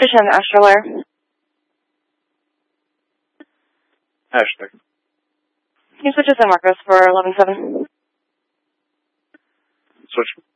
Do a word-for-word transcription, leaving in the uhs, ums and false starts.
Station, Astrolair. Ashley. Can you switch to San Marcos for eleven seven? Switch.